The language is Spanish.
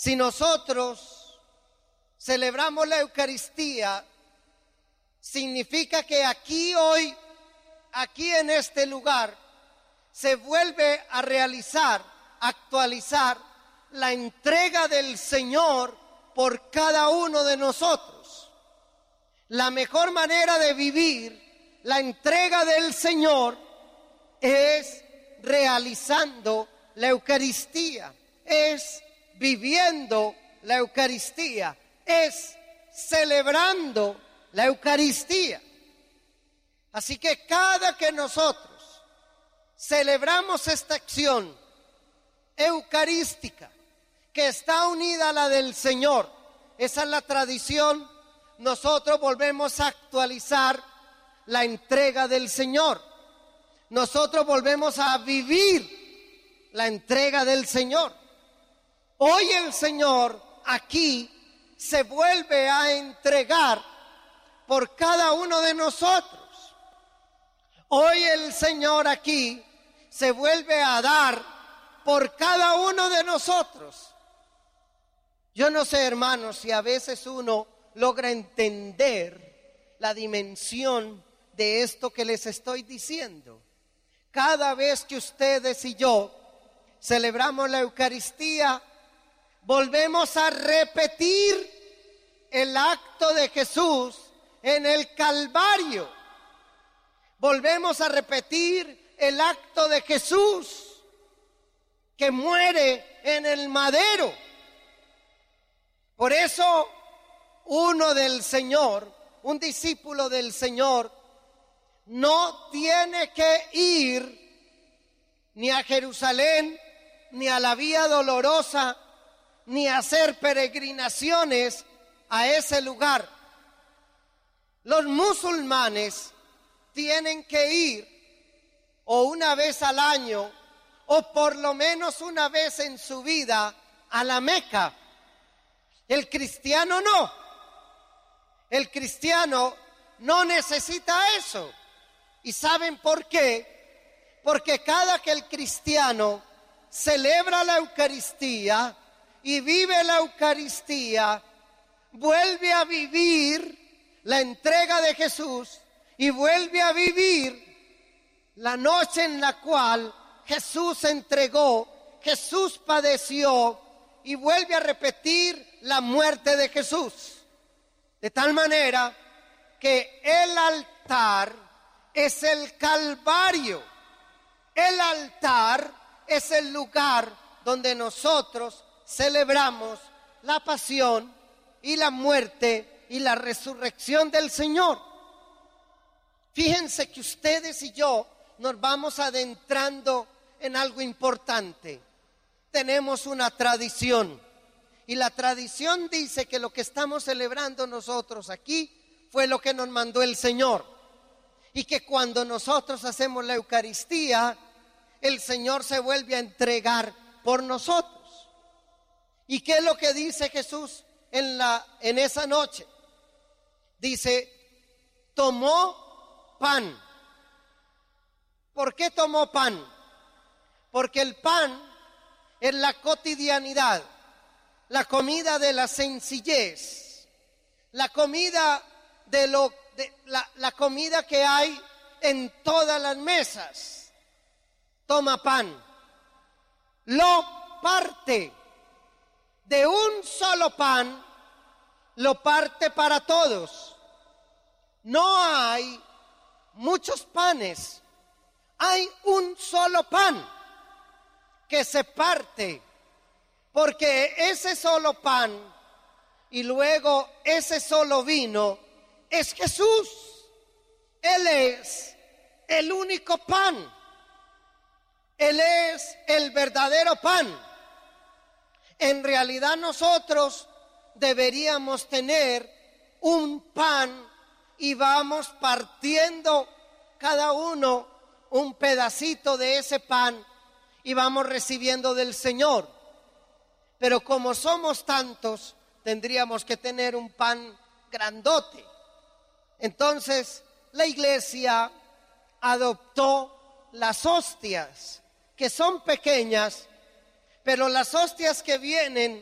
Si nosotros celebramos la Eucaristía, significa que aquí hoy, aquí en este lugar, se vuelve a realizar, actualizar la entrega del Señor por cada uno de nosotros. La mejor manera de vivir la entrega del Señor es realizando la Eucaristía, es viviendo la Eucaristía, es celebrando la Eucaristía. Así que cada que nosotros celebramos esta acción eucarística que está unida a la del Señor, esa es la tradición, nosotros volvemos a actualizar la entrega del Señor. Nosotros volvemos a vivir la entrega del Señor. Hoy el Señor aquí se vuelve a entregar por cada uno de nosotros. Hoy el Señor aquí se vuelve a dar por cada uno de nosotros. Yo no sé, hermanos, si a veces uno logra entender la dimensión de esto que les estoy diciendo. Cada vez que ustedes y yo celebramos la Eucaristía, volvemos a repetir el acto de Jesús en el Calvario. Volvemos a repetir el acto de Jesús que muere en el madero. Por eso uno del Señor, un discípulo del Señor, no tiene que ir ni a Jerusalén, ni a la Vía Dolorosa, ni a hacer peregrinaciones a ese lugar. Los musulmanes tienen que ir o una vez al año o por lo menos una vez en su vida a la Meca. El cristiano no. El cristiano no necesita eso. ¿Y saben por qué? Porque cada que el cristiano celebra la Eucaristía y vive la Eucaristía, vuelve a vivir la entrega de Jesús y vuelve a vivir la noche en la cual Jesús se entregó, Jesús padeció y vuelve a repetir la muerte de Jesús. De tal manera que el altar es el Calvario. El altar es el lugar donde nosotros celebramos la pasión y la muerte y la resurrección del Señor. Fíjense que ustedes y yo nos vamos adentrando en algo importante. Tenemos una tradición y la tradición dice que lo que estamos celebrando nosotros aquí fue lo que nos mandó el Señor. Y que cuando nosotros hacemos la Eucaristía, el Señor se vuelve a entregar por nosotros. ¿Y qué es lo que dice Jesús en esa noche? Dice, tomó pan. ¿Por qué tomó pan? Porque el pan es la cotidianidad, la comida de la sencillez, la comida la comida que hay en todas las mesas. Toma pan, lo parte, de un solo pan lo parte para todos. No hay muchos panes, hay un solo pan que se parte, porque ese solo pan y luego ese solo vino es Jesús. Él es el único pan. Él es el verdadero pan. En realidad nosotros deberíamos tener un pan y vamos partiendo cada uno un pedacito de ese pan y vamos recibiendo del Señor. Pero como somos tantos, tendríamos que tener un pan grandote. Entonces, la iglesia adoptó las hostias, que son pequeñas, pero las hostias que vienen